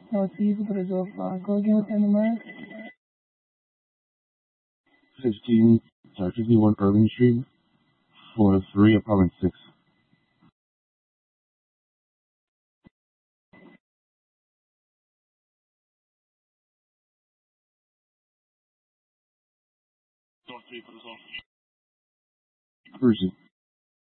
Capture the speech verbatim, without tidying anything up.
Northeast Brazil, Go again with the number. fifteen, sorry, fifty-one Irving Street, floor three, apartment six. Door three, put us off. Bruce.